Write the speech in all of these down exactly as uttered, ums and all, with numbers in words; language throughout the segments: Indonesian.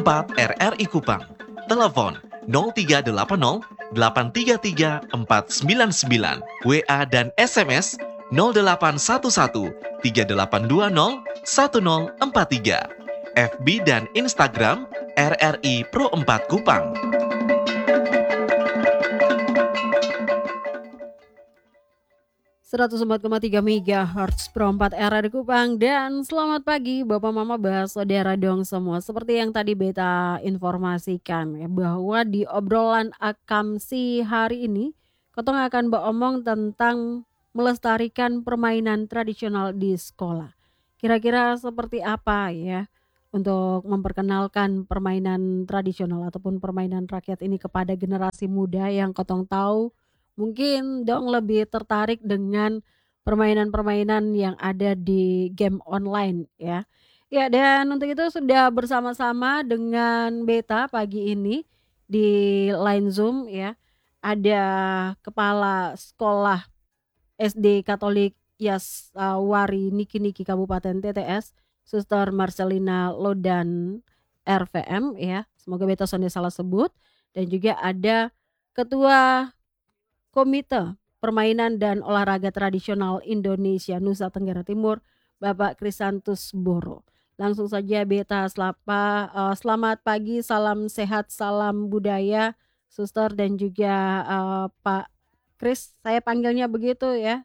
empat R R I Kupang. Telepon nol tiga delapan nol delapan tiga tiga empat sembilan sembilan. W A dan S M S nol delapan satu satu tiga delapan dua nol satu nol empat tiga. F B dan Instagram R R I Pro empat Kupang. seratus empat koma tiga megahertz Pro empat R R I Kupang. Dan selamat pagi Bapak Mama Bah Saudara dong semua. Seperti yang tadi Beta informasikan ya, bahwa di obrolan Akamsi hari ini Kotong akan beromong tentang melestarikan permainan tradisional di sekolah. Kira-kira seperti apa ya untuk memperkenalkan permainan tradisional ataupun permainan rakyat ini kepada generasi muda yang Kotong tahu mungkin dong lebih tertarik dengan permainan-permainan yang ada di game online ya. Ya, dan untuk itu sudah bersama-sama dengan Beta pagi ini di line Zoom ya. Ada Kepala Sekolah S D Katolik Yasawari Niki-Niki Kabupaten T T S, Suster Marcelina Lodan R V M ya. Semoga Beta sonde salah sebut. Dan juga ada Ketua Komite Permainan dan Olahraga Tradisional Indonesia Nusa Tenggara Timur, Bapak Krisantus Boro. Langsung saja Beta selapa, uh, selamat pagi, salam sehat, salam budaya, Suster dan juga uh, Pak Kris, saya panggilnya begitu ya.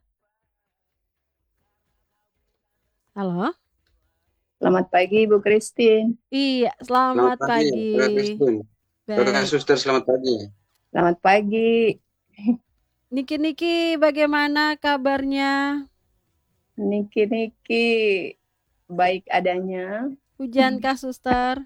Halo. Selamat pagi Bu Christine. Iya, selamat, selamat pagi. pagi. Saudara Suster, selamat pagi. Selamat pagi. Niki-Niki bagaimana kabarnya? Niki-Niki baik adanya. Hujankah Suster?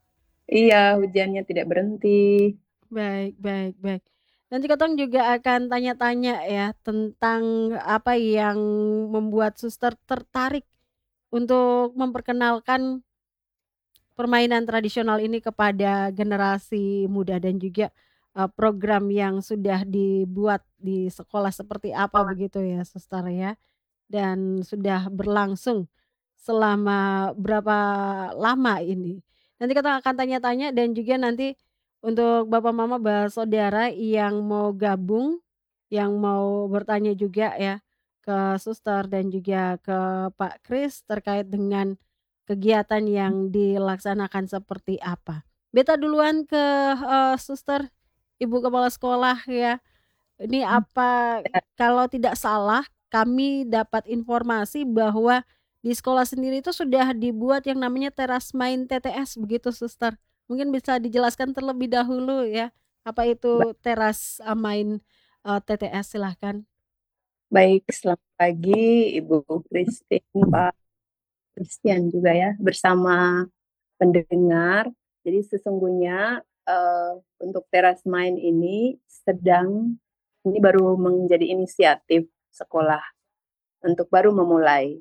Iya, hujannya tidak berhenti. Baik, baik, baik. Nanti Kotong juga akan tanya-tanya ya tentang apa yang membuat Suster tertarik untuk memperkenalkan permainan tradisional ini kepada generasi muda dan juga uh, program yang sudah dibuat di sekolah seperti apa begitu ya Suster ya. Dan sudah berlangsung selama berapa lama ini. Nanti kita akan tanya-tanya dan juga nanti untuk Bapak Mama Bah Saudara yang mau gabung, yang mau bertanya juga ya ke Suster dan juga ke Pak Kris terkait dengan kegiatan yang dilaksanakan seperti apa. Beta duluan ke uh, Suster, Ibu Kepala Sekolah ya. Ini apa, kalau tidak salah kami dapat informasi bahwa di sekolah sendiri itu sudah dibuat yang namanya teras main T T S begitu Suster. Mungkin bisa dijelaskan terlebih dahulu ya, apa itu teras main uh, T T S, silahkan. Baik, selamat pagi Ibu Christine, Pak Christian juga ya, bersama pendengar. Jadi sesungguhnya uh, untuk teras main ini sedang, ini baru menjadi inisiatif sekolah untuk baru memulai.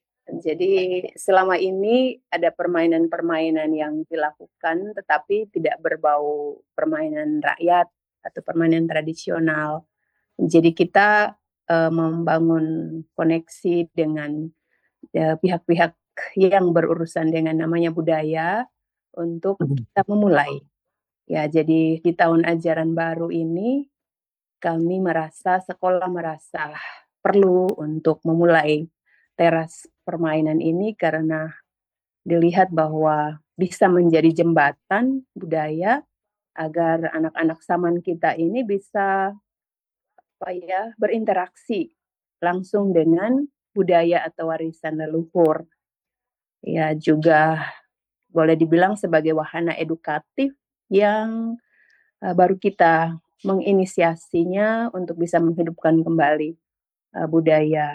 Jadi selama ini ada permainan-permainan yang dilakukan tetapi tidak berbau permainan rakyat atau permainan tradisional. Jadi kita uh, membangun koneksi dengan uh, pihak-pihak yang berurusan dengan namanya budaya untuk kita memulai. Ya, jadi di tahun ajaran baru ini kami merasa, sekolah merasa perlu untuk memulai teras permainan ini karena dilihat bahwa bisa menjadi jembatan budaya agar anak-anak zaman kita ini bisa apa ya, berinteraksi langsung dengan budaya atau warisan leluhur. Ya, juga boleh dibilang sebagai wahana edukatif yang uh, baru kita menginisiasinya untuk bisa menghidupkan kembali uh, budaya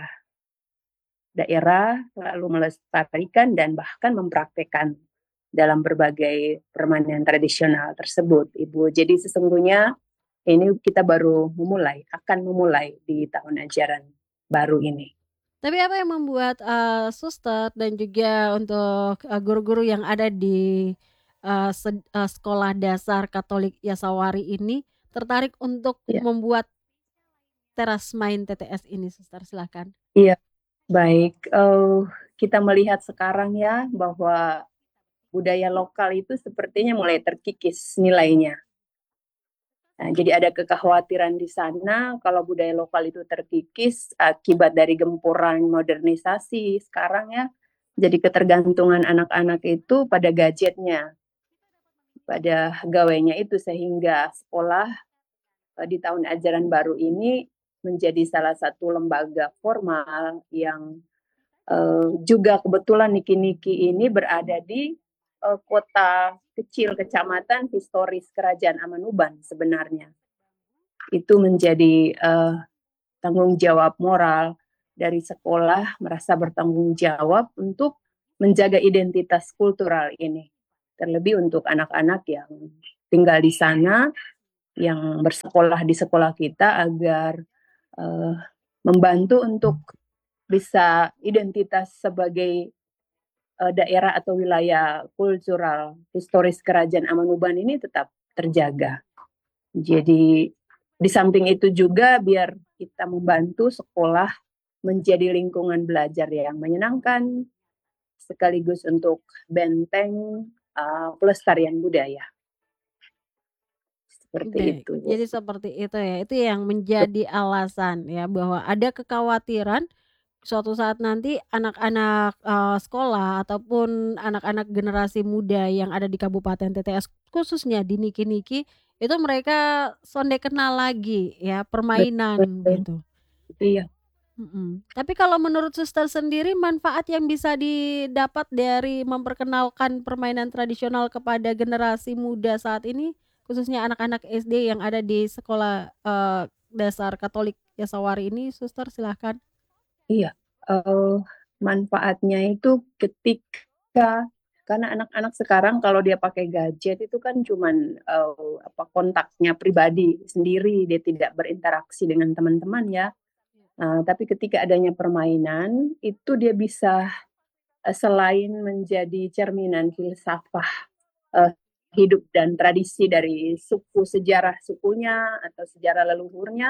daerah, lalu melestarikan dan bahkan mempraktekkan dalam berbagai permainan tradisional tersebut, Ibu. Jadi sesungguhnya ini kita baru memulai, akan memulai di tahun ajaran baru ini. Tapi apa yang membuat uh, Suster dan juga untuk uh, guru-guru yang ada di uh, se- uh, sekolah dasar Katolik Yasawari ini tertarik untuk ya. membuat teras main T T S ini, Suster? Silakan. Iya, baik. Uh, kita melihat sekarang ya bahwa budaya lokal itu sepertinya mulai terkikis nilainya. Nah, jadi ada kekhawatiran di sana kalau budaya lokal itu terkikis akibat dari gempuran modernisasi sekarang ya. Jadi ketergantungan anak-anak itu pada gadgetnya, pada gawainya itu, sehingga sekolah eh, di tahun ajaran baru ini menjadi salah satu lembaga formal yang eh, juga kebetulan Niki-Niki ini berada di eh, kota kecil kecamatan historis Kerajaan Amanuban sebenarnya. Itu menjadi uh, tanggung jawab moral dari sekolah, merasa bertanggung jawab untuk menjaga identitas kultural ini. Terlebih untuk anak-anak yang tinggal di sana, yang bersekolah di sekolah kita, agar uh, membantu untuk bisa identitas sebagai uh, daerah atau wilayah kultural historis Kerajaan Amanuban ini tetap terjaga. Jadi di samping itu juga biar kita membantu sekolah menjadi lingkungan belajar yang menyenangkan, sekaligus untuk benteng uh, pelestarian budaya. Seperti Baik, itu. jadi seperti itu ya. Itu yang menjadi alasan ya, bahwa ada kekhawatiran suatu saat nanti anak-anak uh, sekolah ataupun anak-anak generasi muda yang ada di Kabupaten T T S, khususnya di Niki-Niki, itu mereka sonde kenal lagi ya permainan Betul. gitu. Iya. Mm-mm. Tapi kalau menurut suster sendiri, manfaat yang bisa didapat dari memperkenalkan permainan tradisional kepada generasi muda saat ini, khususnya anak-anak S D yang ada di sekolah uh, dasar Katolik Yasawari ini, suster silahkan. Iya, uh, manfaatnya itu ketika, karena anak-anak sekarang kalau dia pakai gadget itu kan cuman uh, apa kontaknya pribadi sendiri, dia tidak berinteraksi dengan teman-teman ya. Nah, tapi ketika adanya permainan itu dia bisa uh, selain menjadi cerminan filsafah uh, hidup dan tradisi dari suku, sejarah sukunya atau sejarah leluhurnya,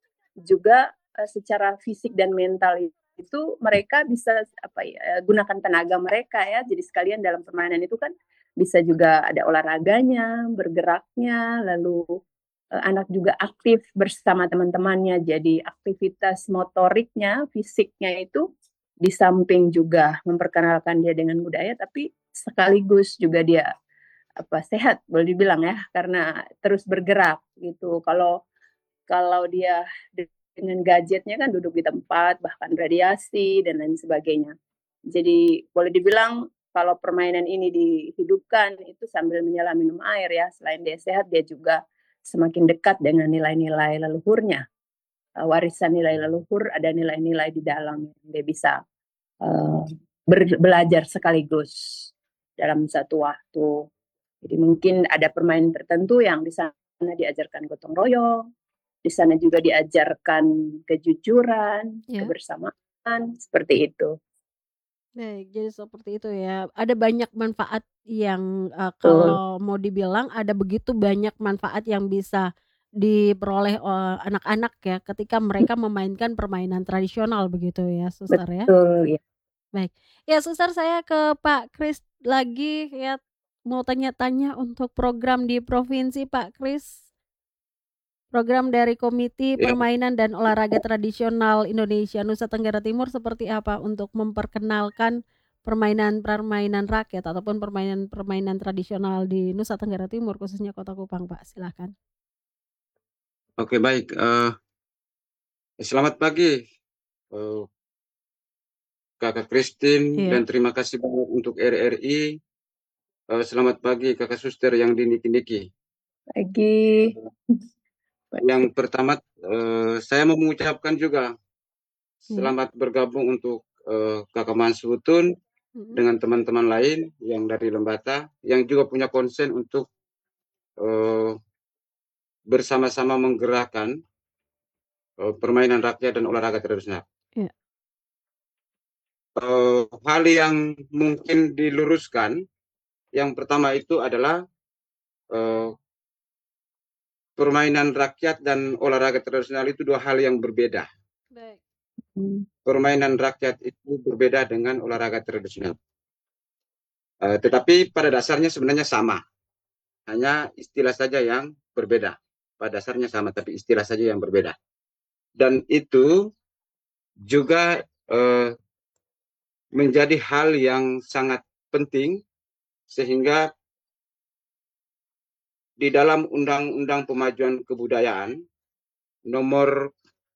juga uh, secara fisik dan mental itu mereka bisa apa ya, gunakan tenaga mereka ya. Jadi sekalian dalam permainan itu kan bisa juga ada olahraganya, bergeraknya, lalu uh, anak juga aktif bersama teman-temannya. Jadi aktivitas motoriknya, fisiknya itu di samping juga memperkenalkan dia dengan budaya, tapi sekaligus juga dia apa sehat boleh dibilang ya, karena terus bergerak gitu. Kalau kalau dia dengan gadgetnya kan duduk di tempat, bahkan radiasi dan lain sebagainya. Jadi boleh dibilang kalau permainan ini dihidupkan itu sambil menyelam minum air ya, selain dia sehat, dia juga semakin dekat dengan nilai-nilai leluhurnya. Uh, warisan nilai leluhur, ada nilai-nilai di dalam yang dia bisa uh, ber- belajar sekaligus dalam satu waktu. Jadi mungkin ada permainan tertentu yang di sana diajarkan gotong royong, di sana juga diajarkan kejujuran, Ya. kebersamaan, seperti itu. Baik, jadi seperti itu ya. Ada banyak manfaat yang uh, Betul. kalau mau dibilang ada begitu banyak manfaat yang bisa diperoleh uh, anak-anak ya ketika mereka memainkan permainan tradisional begitu ya, suster ya. Betul ya. Baik, ya suster, saya ke Pak Kris lagi ya, mau tanya-tanya untuk program di provinsi Pak Kris. Program dari Komite Ya. Permainan dan Olahraga Tradisional Indonesia Nusa Tenggara Timur seperti apa untuk memperkenalkan permainan-permainan rakyat ataupun permainan-permainan tradisional di Nusa Tenggara Timur, khususnya Kota Kupang, Pak? Silahkan. Oke, baik. Uh, selamat pagi, uh, Kakak Christine, Iya. dan terima kasih banyak untuk R R I. Uh, selamat pagi, Kakak Suster yang di Niki-Niki. Pagi. Yang pertama, uh, saya mau mengucapkan juga selamat bergabung untuk uh, Kakak Mansutun Mm-mm. dengan teman-teman lain yang dari Lembata, yang juga punya konsen untuk uh, bersama-sama menggerakkan uh, permainan rakyat dan olahraga tradisional. Iya. Uh, hal yang mungkin diluruskan, yang pertama itu adalah uh, permainan rakyat dan olahraga tradisional itu dua hal yang berbeda. Baik. Hmm. Permainan rakyat itu berbeda dengan olahraga tradisional. Uh, tetapi pada dasarnya sebenarnya sama, hanya istilah saja yang berbeda. Pada dasarnya sama, tapi istilah saja yang berbeda. Dan itu juga uh, menjadi hal yang sangat penting, sehingga di dalam Undang-Undang Pemajuan Kebudayaan nomor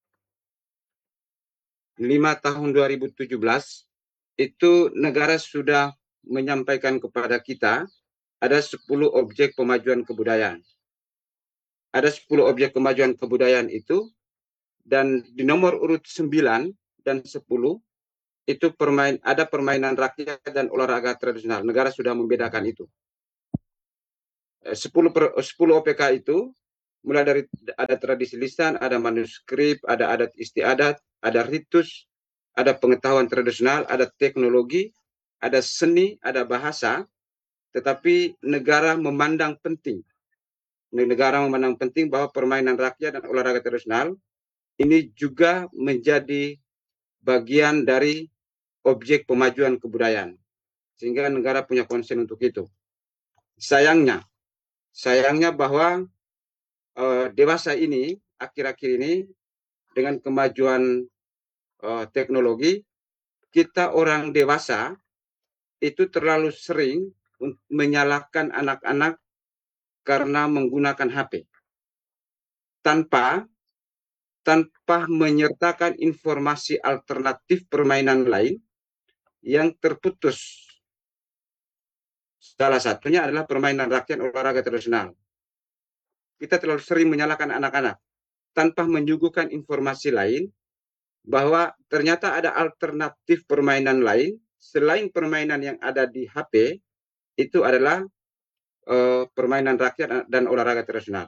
lima tahun dua ribu tujuh belas itu negara sudah menyampaikan kepada kita ada sepuluh objek pemajuan kebudayaan. Ada sepuluh objek pemajuan kebudayaan itu, dan di nomor urut sembilan dan sepuluh itu permain, ada permainan rakyat dan olahraga tradisional. Negara sudah membedakan itu. sepuluh, per, sepuluh O P K itu mulai dari ada tradisi lisan, ada manuskrip, ada adat istiadat, ada ritus, ada pengetahuan tradisional, ada teknologi, ada seni, ada bahasa, tetapi negara memandang penting. Negara memandang penting bahwa permainan rakyat dan olahraga tradisional ini juga menjadi bagian dari objek pemajuan kebudayaan. Sehingga negara punya konsen untuk itu. Sayangnya, sayangnya bahwa uh, dewasa ini, akhir-akhir ini, dengan kemajuan uh, teknologi, kita orang dewasa itu terlalu sering menyalahkan anak-anak karena menggunakan H P tanpa tanpa menyertakan informasi alternatif permainan lain yang terputus. Salah satunya adalah permainan rakyat olahraga tradisional. Kita terlalu sering menyalahkan anak-anak tanpa menyuguhkan informasi lain bahwa ternyata ada alternatif permainan lain selain permainan yang ada di H P, itu adalah uh, permainan rakyat dan olahraga tradisional.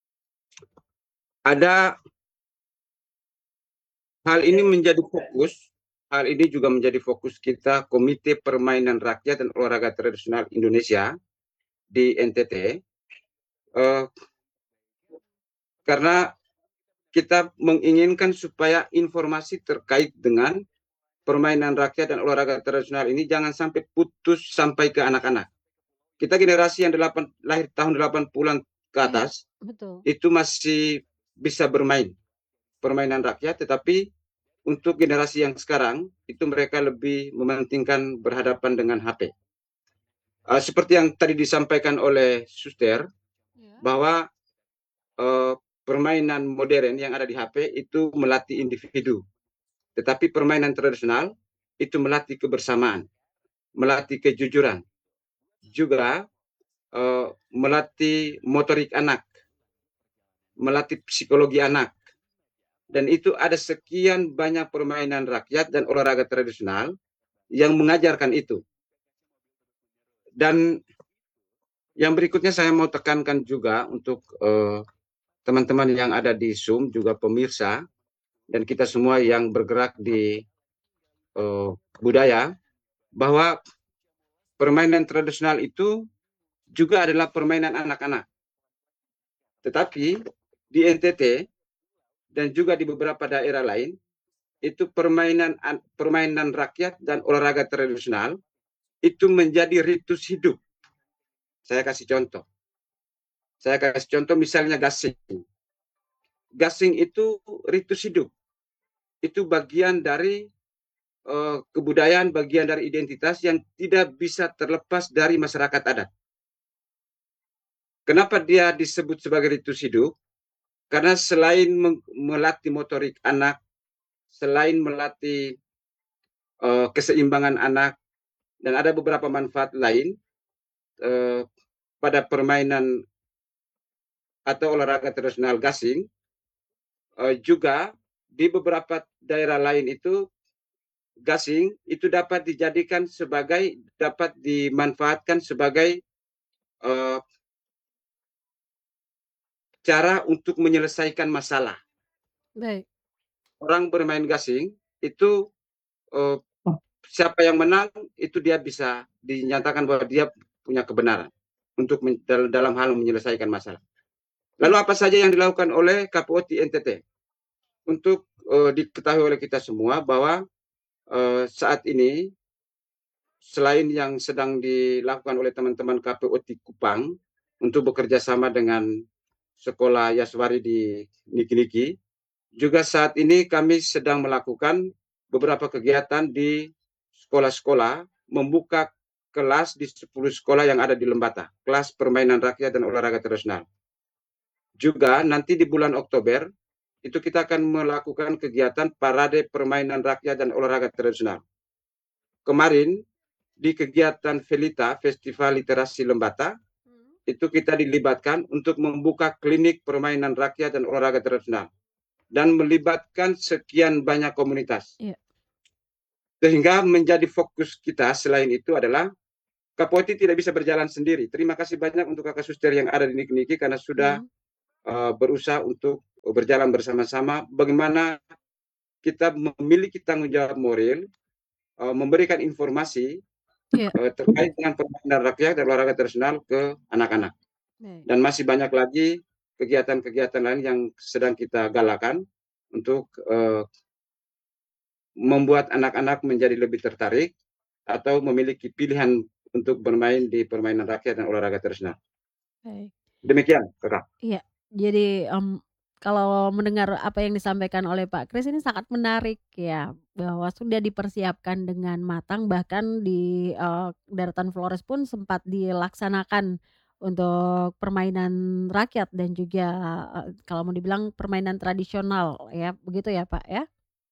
Ada hal ini menjadi fokus, hal ini juga menjadi fokus kita Komite Permainan Rakyat dan Olahraga Tradisional Indonesia di N T T, uh, karena kita menginginkan supaya informasi terkait dengan permainan rakyat dan olahraga tradisional ini jangan sampai putus sampai ke anak-anak. Kita generasi yang delapan, lahir tahun delapan puluhan ke atas, ya, betul. Itu masih bisa bermain permainan rakyat, tetapi untuk generasi yang sekarang, itu mereka lebih mementingkan berhadapan dengan H P. Uh, seperti yang tadi disampaikan oleh Suster, ya, bahwa uh, permainan modern yang ada di H P itu melatih individu. Tetapi permainan tradisional itu melatih kebersamaan, melatih kejujuran, juga uh, melatih motorik anak, melatih psikologi anak. Dan itu ada sekian banyak permainan rakyat dan olahraga tradisional yang mengajarkan itu. Dan yang berikutnya saya mau tekankan juga untuk uh, teman-teman yang ada di Zoom, juga pemirsa, dan kita semua yang bergerak di uh, budaya, bahwa permainan tradisional itu juga adalah permainan anak-anak. Tetapi di N T T dan juga di beberapa daerah lain, itu permainan permainan rakyat dan olahraga tradisional itu menjadi ritus hidup. Saya kasih contoh. Saya kasih contoh misalnya gasing. Gasing itu ritus hidup. Itu bagian dari uh, kebudayaan, bagian dari identitas yang tidak bisa terlepas dari masyarakat adat. Kenapa dia disebut sebagai ritus hidup? Karena selain melatih motorik anak, selain melatih uh, keseimbangan anak, dan ada beberapa manfaat lain uh, pada permainan atau olahraga tradisional gasing, uh, juga di beberapa daerah lain itu gasing itu dapat dijadikan sebagai, dapat dimanfaatkan sebagai uh, cara untuk menyelesaikan masalah. Baik. Orang bermain gasing itu uh, siapa yang menang itu dia bisa dinyatakan bahwa dia punya kebenaran untuk dalam hal menyelesaikan masalah. Lalu apa saja yang dilakukan oleh K P O T N T T? Untuk uh, diketahui oleh kita semua bahwa uh, saat ini selain yang sedang dilakukan oleh teman-teman K P O T Kupang untuk bekerja sama dengan sekolah Yaswari di Niki-Niki, juga saat ini kami sedang melakukan beberapa kegiatan di sekolah-sekolah, membuka kelas di sepuluh sekolah yang ada di Lembata, kelas permainan rakyat dan olahraga tradisional. Juga nanti di bulan Oktober, itu kita akan melakukan kegiatan parade permainan rakyat dan olahraga tradisional. Kemarin, di kegiatan Felita, Festival Literasi Lembata, itu kita dilibatkan untuk membuka klinik permainan rakyat dan olahraga tradisional. Dan melibatkan sekian banyak komunitas. Iya. Sehingga menjadi fokus kita selain itu adalah K P O T tidak bisa berjalan sendiri. Terima kasih banyak untuk kakak suster yang ada di Niki-Niki karena sudah Hmm. uh, berusaha untuk berjalan bersama-sama. Bagaimana kita memiliki tanggung jawab moral, uh, memberikan informasi Iya. uh, terkait dengan permainan rakyat dan olahraga tradisional ke anak-anak. Baik. Dan masih banyak lagi kegiatan-kegiatan lain yang sedang kita galakan untuk uh, membuat anak-anak menjadi lebih tertarik atau memiliki pilihan untuk bermain di permainan rakyat dan olahraga tradisional. Baik. Demikian, Kakak. Iya, jadi, mmm, kalau mendengar apa yang disampaikan oleh Pak Kris ini sangat menarik ya, bahwa sudah dipersiapkan dengan matang bahkan di, eee, Daratan Flores pun sempat dilaksanakan untuk permainan rakyat dan juga, eee, kalau mau dibilang permainan tradisional ya, begitu ya, Pak, ya?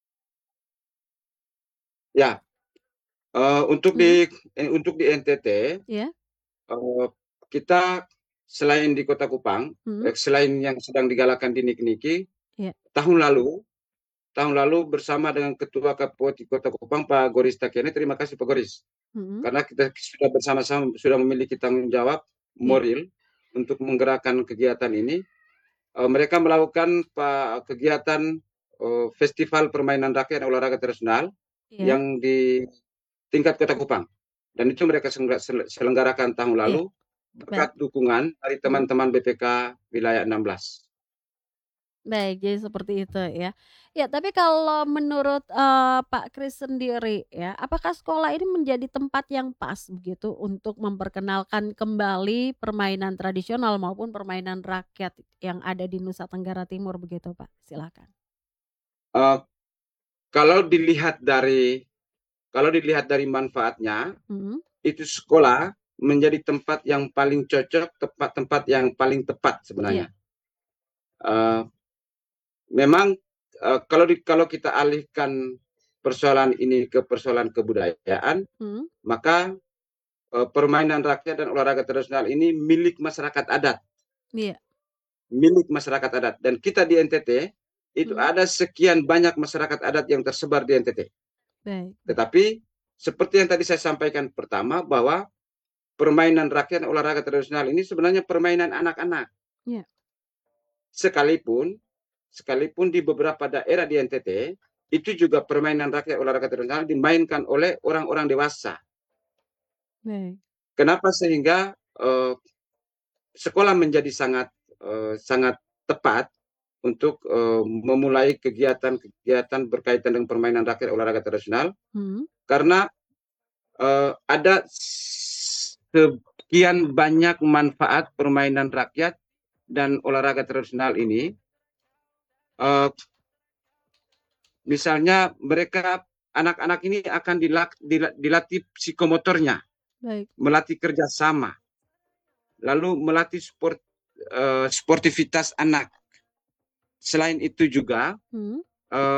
Ya, uh, untuk Mhm. di eh, untuk di N T T, Iya. uh, kita selain di Kota Kupang, Mhm. eh, selain yang sedang digalakan di Niki-Niki, Iya. tahun lalu, tahun lalu bersama dengan Ketua K P O T Kota Kupang, Pak Goris Takiani, terima kasih Pak Goris, Mhm. karena kita sudah bersama-sama sudah memiliki tanggung jawab Iya. moral untuk menggerakkan kegiatan ini. Uh, mereka melakukan pa, kegiatan uh, festival permainan rakyat dan olahraga tradisional Iya. yang di tingkat Kota Kupang. Dan itu mereka selenggarakan tahun Iya. lalu Baik. berkat dukungan dari Mhm. teman-teman B P K wilayah enam belas. Baik, jadi seperti itu ya. Ya, tapi kalau menurut, eee, Pak Kris sendiri ya, apakah sekolah ini menjadi tempat yang pas begitu untuk memperkenalkan kembali permainan tradisional maupun permainan rakyat yang ada di Nusa Tenggara Timur begitu, Pak? Silakan. Uh, kalau dilihat dari kalau dilihat dari manfaatnya, Mhm. itu sekolah menjadi tempat yang paling cocok, tempat-tempat yang paling tepat Iya. sebenarnya. Uh, memang uh, kalau di, kalau kita alihkan persoalan ini ke persoalan kebudayaan, Mhm. maka uh, permainan rakyat dan olahraga tradisional ini milik masyarakat adat, Iya. milik masyarakat adat. Dan kita di N T T itu Mhm. ada sekian banyak masyarakat adat yang tersebar di N T T. Baik. Tetapi seperti yang tadi saya sampaikan pertama bahwa permainan rakyat dan olahraga tradisional ini sebenarnya permainan anak-anak. Iya. Sekalipun sekalipun di beberapa daerah di N T T itu juga permainan rakyat olahraga tradisional dimainkan oleh orang-orang dewasa. Baik. Kenapa sehingga uh, sekolah menjadi sangat uh, sangat tepat untuk uh, memulai kegiatan-kegiatan berkaitan dengan permainan rakyat olahraga tradisional, Mhm. karena uh, ada sekian banyak manfaat permainan rakyat dan olahraga tradisional ini. Uh, misalnya mereka anak-anak ini akan dilak, dila- dilatih psikomotornya, Baik. melatih kerjasama, lalu melatih sport, uh, sportivitas anak. Selain itu juga Mhm. uh,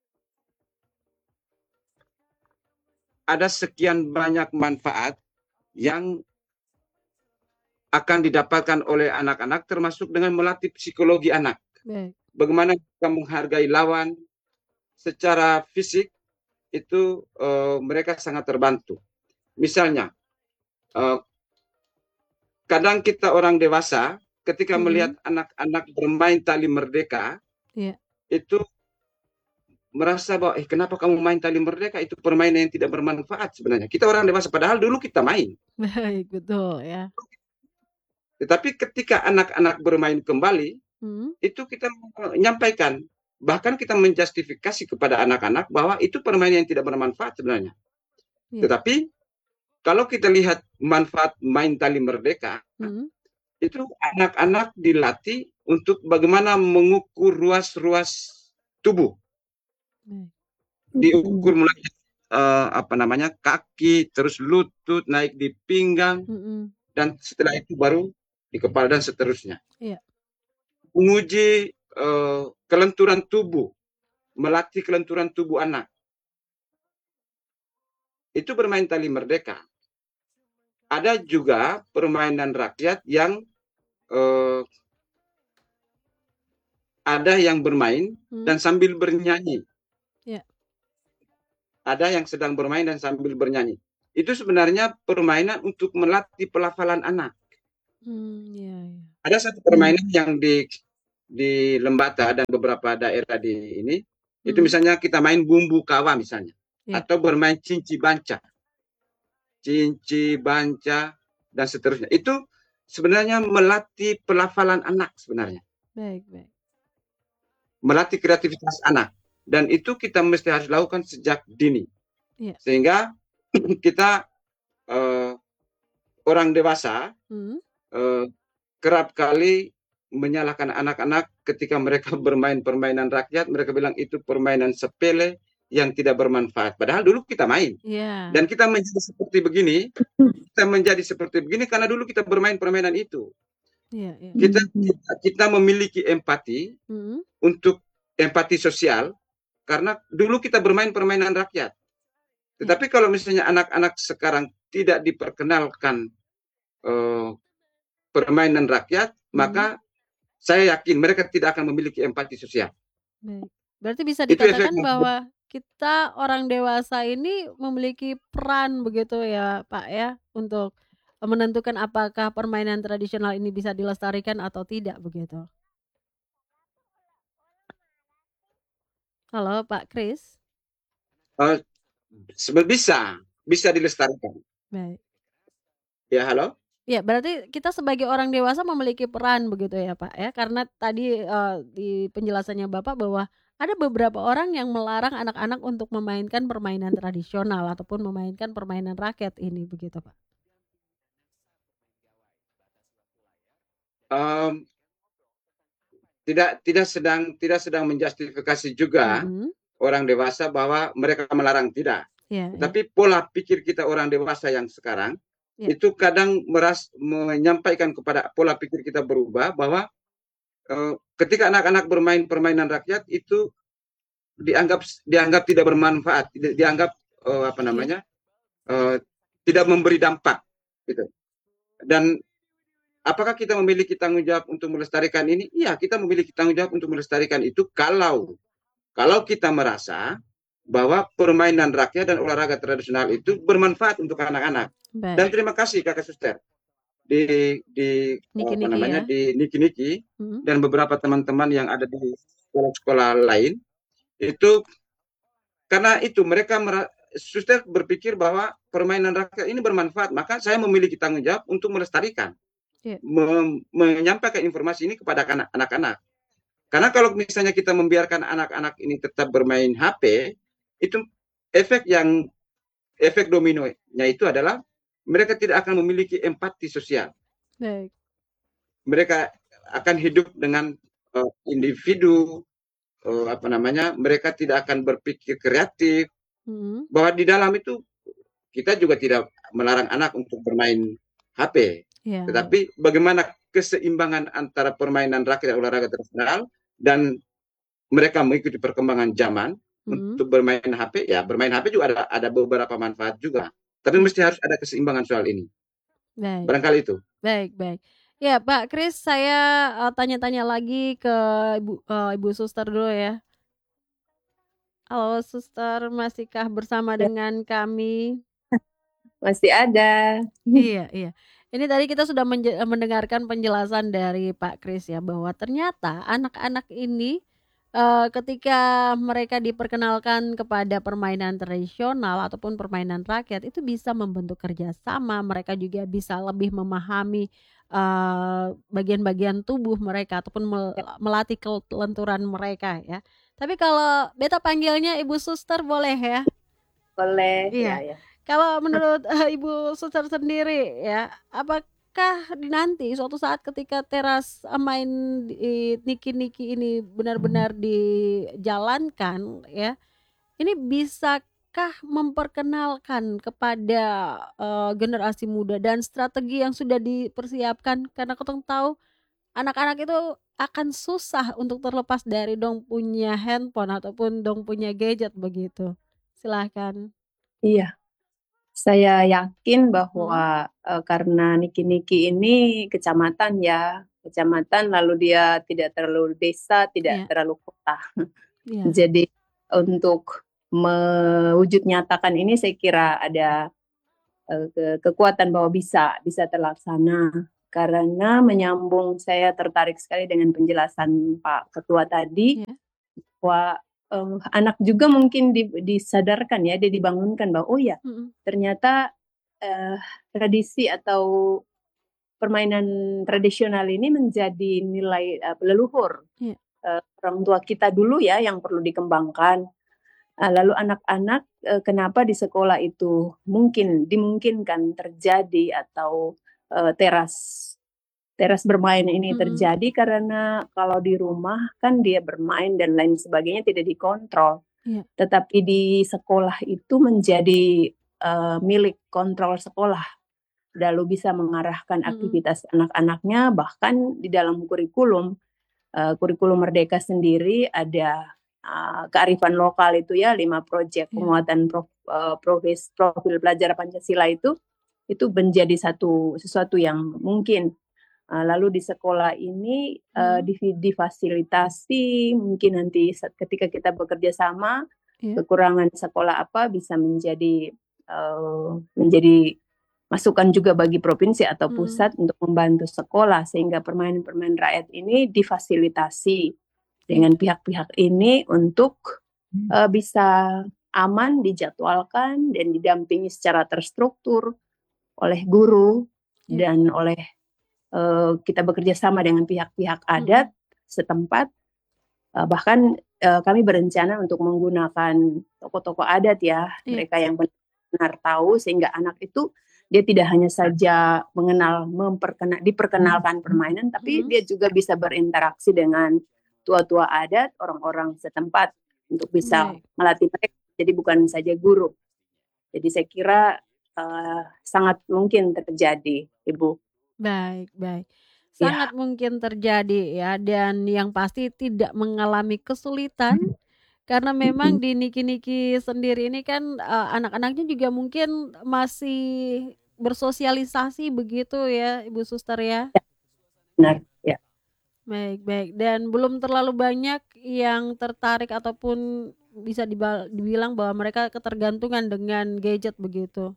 ada sekian banyak manfaat yang akan didapatkan oleh anak-anak, termasuk dengan melatih psikologi anak. Baik. Bagaimana kita menghargai lawan secara fisik, itu uh, mereka sangat terbantu. Misalnya, uh, kadang kita orang dewasa ketika Mhm. melihat anak-anak bermain tali merdeka, Iya. itu merasa bahwa eh kenapa kamu main tali merdeka, itu permainan yang tidak bermanfaat sebenarnya. Kita orang dewasa, padahal dulu kita main. Baik, betul ya. Tetapi ketika anak-anak bermain kembali, Mhm. itu kita menyampaikan, bahkan kita menjustifikasi kepada anak-anak bahwa itu permainan yang tidak bermanfaat sebenarnya. Iya. Tetapi kalau kita lihat manfaat main tali merdeka, Mm-mm. itu anak-anak dilatih untuk bagaimana mengukur ruas-ruas tubuh. Baik. Diukur mulai eh, apa namanya kaki, terus lutut, naik di pinggang, Mm-mm. dan setelah itu baru di kepala dan seterusnya. Iya. Menguji eh, kelenturan tubuh, melatih kelenturan tubuh anak. Itu bermain tali merdeka. Ada juga permainan rakyat yang eh, ada yang bermain Hmm. dan sambil bernyanyi. Iya. Ada yang sedang bermain dan sambil bernyanyi. Itu sebenarnya permainan untuk melatih pelafalan anak. Hmm, iya, iya. Ada satu permainan yang di di Lembata dan beberapa daerah di ini, itu Hmm. misalnya kita main bumbu kawa misalnya, Iya. atau bermain cinci banca, cinci banca dan seterusnya. Itu sebenarnya melatih pelafalan anak sebenarnya, Baik, baik. melatih kreativitas anak, dan itu kita mesti harus lakukan sejak dini, Iya. sehingga kita eh, orang dewasa Hmm. eh, kerap kali menyalahkan anak-anak ketika mereka bermain permainan rakyat. Mereka bilang itu permainan sepele yang tidak bermanfaat. Padahal dulu kita main. Iya. Dan kita menjadi seperti begini, kita menjadi seperti begini karena dulu kita bermain permainan itu. Iya, iya. Kita kita, kita memiliki empati Hmm. untuk empati sosial karena dulu kita bermain permainan rakyat. Tetapi kalau misalnya anak-anak sekarang tidak diperkenalkan eh, permainan rakyat, Hmm. maka saya yakin mereka tidak akan memiliki empati sosial. Baik. Berarti bisa Itu dikatakan efeknya. bahwa kita orang dewasa ini memiliki peran begitu ya Pak ya, untuk menentukan apakah permainan tradisional ini bisa dilestarikan atau tidak begitu. Halo Pak Kris. Eh, sebe- bisa, bisa dilestarikan. Baik. Ya, halo? Ya, berarti kita sebagai orang dewasa memiliki peran begitu ya Pak ya, karena tadi eh, di penjelasannya Bapak bahwa ada beberapa orang yang melarang anak-anak untuk memainkan permainan tradisional ataupun memainkan permainan rakyat ini begitu Pak. Em, tidak tidak sedang tidak sedang menjustifikasi juga Mm-mm. orang dewasa bahwa mereka melarang, tidak. Ya, ya, Tapi pola pikir kita orang dewasa yang sekarang Ya. itu kadang meras menyampaikan kepada pola pikir kita berubah bahwa eh, ketika anak-anak bermain permainan rakyat itu dianggap dianggap tidak bermanfaat, di- dianggap eh, apa namanya eh, tidak memberi dampak, gitu. Dan apakah kita memiliki tanggung jawab untuk melestarikan ini? Iya, kita memiliki tanggung jawab untuk melestarikan itu kalau kalau kita merasa bahwa permainan rakyat dan olahraga tradisional itu bermanfaat untuk anak-anak. Baik. Dan terima kasih Kakak Suster di di Niki apa Niki namanya ya. di Niki Niki Mm. dan beberapa teman-teman yang ada di sekolah-sekolah lain itu, karena itu mereka mera- Suster berpikir bahwa permainan rakyat ini bermanfaat, maka saya memiliki tanggung jawab untuk melestarikan, Iya. mem- menyampaikan informasi ini kepada anak- anak-anak. Karena kalau misalnya kita membiarkan anak-anak ini tetap bermain H P, itu efek yang efek dominonya itu adalah mereka tidak akan memiliki empati sosial. Baik. Mereka akan hidup dengan uh, individu, uh, apa namanya, mereka tidak akan berpikir kreatif. Mm. Bahwa di dalam itu kita juga tidak melarang anak untuk bermain H P, Ya. tetapi bagaimana keseimbangan antara permainan rakyat dan olahraga tradisional dan mereka mengikuti perkembangan zaman Mm. untuk bermain H P. Ya, bermain H P juga ada ada beberapa manfaat juga, tapi Ya. mesti harus ada keseimbangan soal ini. Baik. Barangkali itu. Baik, baik. Ya, Pak Kris, saya uh, tanya-tanya lagi ke Ibu uh, Ibu Suster dulu ya. Halo Suster, masihkah bersama Ya. dengan kami? Masih ada. Iya, iya. Ini tadi kita sudah menje- mendengarkan penjelasan dari Pak Kris ya, bahwa ternyata anak-anak ini eh, ketika mereka diperkenalkan kepada permainan tradisional ataupun permainan rakyat itu bisa membentuk kerjasama, mereka juga bisa lebih memahami eh, bagian-bagian tubuh mereka ataupun mel- melatih kelenturan mereka ya. Tapi kalau beta panggilnya Ibu Suster boleh ya? Boleh. Iya. Ya, ya. Kalau menurut eh, Ibu Suster sendiri ya, apakah di nanti suatu saat ketika teras eh, main di niki-niki ini benar-benar dijalankan ya, ini bisakah memperkenalkan kepada eh, generasi muda dan strategi yang sudah dipersiapkan? Karena kita tahu anak-anak itu akan susah untuk terlepas dari dong punya handphone ataupun dong punya gadget begitu. Silahkan. Iya, saya yakin Hmm. bahwa eh, karena Niki-Niki ini kecamatan ya, kecamatan lalu dia tidak terlalu desa, tidak Iya, terlalu kota. iya. Jadi untuk mewujud nyatakan ini saya kira ada eh, ke- kekuatan bahwa bisa bisa terlaksana. Karena menyambung, saya tertarik sekali dengan penjelasan Pak Ketua tadi Iya. bahwa eh, anak juga mungkin di- disadarkan ya, dia dibangunkan bahwa oh ya Mm-mm. ternyata eh, tradisi atau permainan tradisional ini menjadi nilai eh, leluhur Iya. eh, orang tua kita dulu ya yang perlu dikembangkan. Ah, lalu anak-anak eh, kenapa di sekolah itu mungkin dimungkinkan terjadi atau eh, teras teras bermain ini Mm-mm. terjadi karena kalau di rumah kan dia bermain dan lain sebagainya tidak dikontrol. Iya. Tetapi di sekolah itu menjadi eh, milik kontrol sekolah. Lalu bisa mengarahkan Mm-mm. aktivitas anak-anaknya, bahkan di dalam kurikulum eh, kurikulum Merdeka sendiri ada uh, kearifan lokal itu ya, lima proyek Iya. penguatan prof, uh, profil, profil pelajar Pancasila itu itu menjadi satu sesuatu yang mungkin. Uh, lalu di sekolah ini uh, Hmm. di- difasilitasi mungkin nanti saat ketika kita bekerja sama Iya. kekurangan sekolah apa bisa menjadi uh, menjadi masukan juga bagi provinsi atau Mm. pusat untuk membantu sekolah sehingga permainan-permainan rakyat ini difasilitasi dengan pihak-pihak ini untuk uh, bisa aman dijadwalkan dan didampingi secara terstruktur oleh guru Iya. dan oleh uh, kita bekerja sama dengan pihak-pihak adat setempat. Uh, bahkan uh, kami berencana untuk menggunakan tokoh-tokoh adat ya, Iya. mereka yang benar tahu sehingga anak itu dia tidak hanya saja mengenal memperkenal diperkenalkan permainan tapi Mm. dia juga bisa berinteraksi dengan tua-tua adat, orang-orang setempat untuk bisa Baik. melatih mereka. Jadi bukan saja guru. Jadi saya kira uh, sangat mungkin terjadi, Ibu. Baik, baik. Ya, Sangat mungkin terjadi ya, dan yang pasti tidak mengalami kesulitan karena memang Mm-mm. di niki-niki sendiri ini kan eh, anak-anaknya juga mungkin masih bersosialisasi begitu ya, Ibu Suster ya. benar. Ya, Baik, baik. Dan belum terlalu banyak yang tertarik ataupun bisa diba- dibilang bahwa mereka ketergantungan dengan gadget begitu.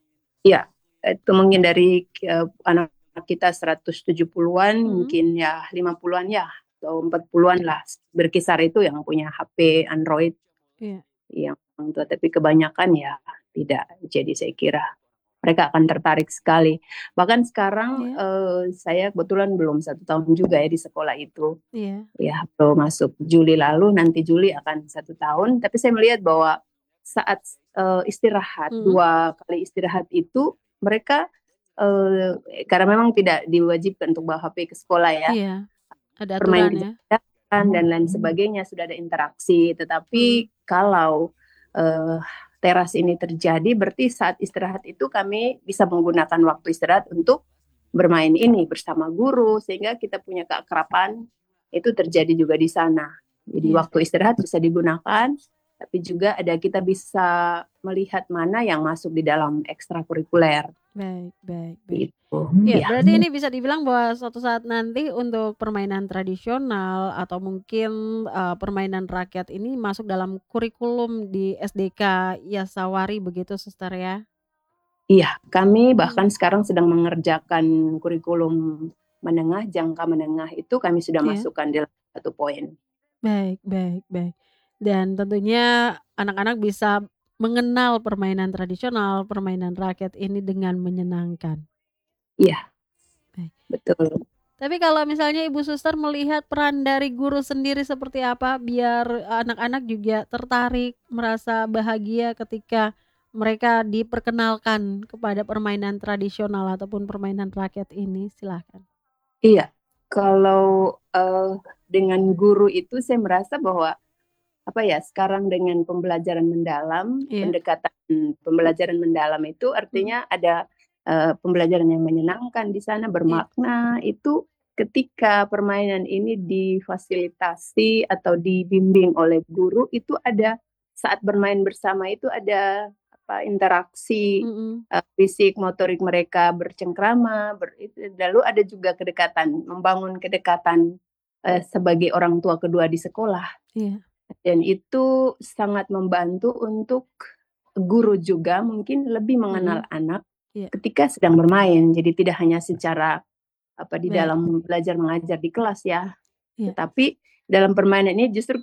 ya. Itu mungkin dari uh, anak kita seratus tujuh puluhan, Mm. mungkin ya lima puluhan ya atau empat puluhan lah berkisar itu yang punya H P Android. Iya. Yang tua, tapi kebanyakan ya tidak. Jadi saya kira mereka akan tertarik sekali. Bahkan sekarang Iya. eh, saya kebetulan belum satu tahun juga ya di sekolah itu. Iya. Ya baru masuk Juli lalu, nanti Juli akan satu tahun. Tapi saya melihat bahwa saat eh, istirahat, Mm. dua kali istirahat itu mereka eh, karena memang tidak diwajibkan untuk bawa H P ke sekolah ya. Iya. Ada Bermain aturan di ya. jalanan dan lain sebagainya sudah ada interaksi. Tetapi kalau eh, teras ini terjadi, berarti saat istirahat itu kami bisa menggunakan waktu istirahat untuk bermain ini bersama guru sehingga kita punya keakraban itu terjadi juga di sana. Jadi Iya. waktu istirahat bisa digunakan, tapi juga ada kita bisa melihat mana yang masuk di dalam ekstrakurikuler. Baik, baik, baik. Gitu. Ya, Ya. berarti ini bisa dibilang bahwa suatu saat nanti untuk permainan tradisional atau mungkin eh, permainan rakyat ini masuk dalam kurikulum di S D K Yasawari begitu, Suster ya? Iya, kami Hmm. bahkan sekarang sedang mengerjakan kurikulum menengah, jangka menengah itu kami sudah Iya. masukkan dalam satu poin. Baik, baik, baik. Dan tentunya anak-anak bisa mengenal permainan tradisional, permainan rakyat ini dengan menyenangkan. Iya, Baik. betul. Tapi kalau misalnya Ibu Suster melihat peran dari guru sendiri seperti apa biar anak-anak juga tertarik, merasa bahagia ketika mereka diperkenalkan kepada permainan tradisional ataupun permainan rakyat ini? Silahkan. Iya, kalau uh, dengan guru itu saya merasa bahwa apa ya sekarang dengan pembelajaran mendalam, Iya. pendekatan pembelajaran mendalam itu artinya ada uh, pembelajaran yang menyenangkan di sana, bermakna. Itu ketika permainan ini difasilitasi atau dibimbing oleh guru, itu ada saat bermain bersama itu ada apa interaksi Mm-mm. uh, fisik, motorik mereka bercengkrama, ber, itu, lalu ada juga kedekatan, membangun kedekatan uh, sebagai orang tua kedua di sekolah. Iya. Dan itu sangat membantu untuk guru juga mungkin lebih mengenal Mm-mm. anak Iya. ketika sedang bermain. Jadi tidak hanya secara apa di Baik. dalam belajar mengajar di kelas ya, Iya. tetapi dalam permainan ini justru